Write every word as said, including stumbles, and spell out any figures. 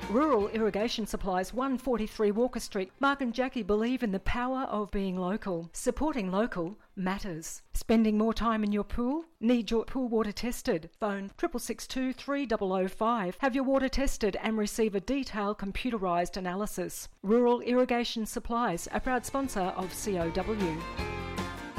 Rural Irrigation Supplies, one forty-three Walker Street. Mark and Jackie believe in the power of being local. Supporting local matters. Spending more time in your pool? Need your pool water tested? Phone six six two, three zero zero five. Have your water tested and receive a detailed computerised analysis. Rural Irrigation Supplies, a proud sponsor of C O W.